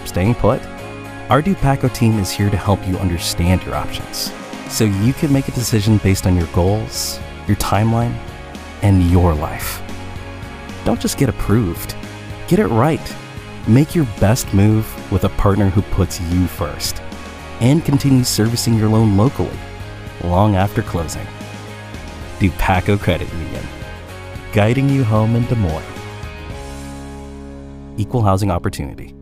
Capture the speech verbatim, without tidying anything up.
staying put? Our Dupaco team is here to help you understand your options, so you can make a decision based on your goals, your timeline, and your life. Don't just get approved. Get it right. Make your best move with a partner who puts you first and continues servicing your loan locally long after closing. Dupaco Credit Union, guiding you home in Des Moines. Equal housing opportunity.